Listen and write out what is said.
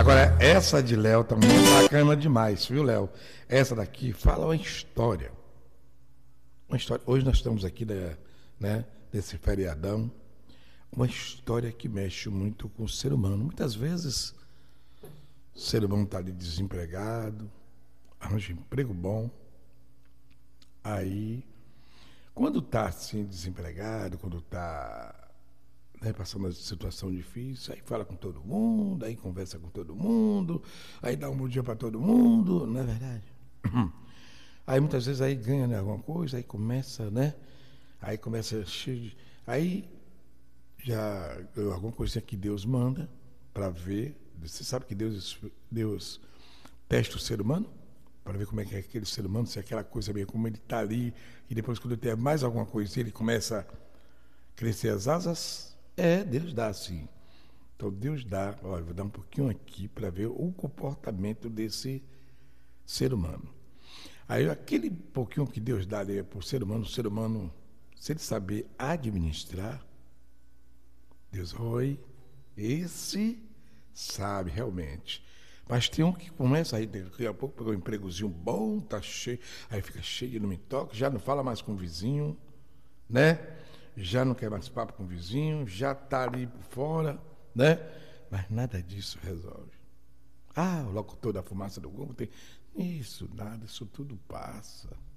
Agora, essa de Léo tá muito bacana demais, viu, Léo? Essa daqui fala uma história. Uma história. Hoje nós estamos aqui, né, nesse feriadão. Uma história que mexe muito com o ser humano. Muitas vezes, o ser humano está ali desempregado, arranja um emprego bom. Aí, quando está assim, desempregado, quando está, né, passando uma situação difícil, aí fala com todo mundo, aí conversa com todo mundo, aí dá um bom dia para todo mundo, não é verdade? Aí muitas vezes aí ganha, né, alguma coisa, aí começa, né? Aí começa cheio de... Aí já alguma coisa que Deus manda para ver. Você sabe que Deus testa o ser humano para ver como é que é aquele ser humano, se é aquela coisa meio como ele está ali, e depois quando ele tem mais alguma coisa, ele começa a crescer as asas. Deus dá assim. Então Deus dá, olha, vou dar um pouquinho aqui para ver o comportamento desse ser humano. Aí aquele pouquinho que Deus dá ali para o ser humano, se ele saber administrar, Deus, oi, esse sabe realmente. Mas tem um que começa aí, daqui a pouco pegou um empregozinho bom, tá cheio, aí fica cheio de não me toca, já não fala mais com o vizinho, né? Já não quer mais papo com o vizinho, já tá ali por fora, né? Mas nada disso resolve. O locutor da fumaça do Google tem. Isso, nada, isso tudo passa.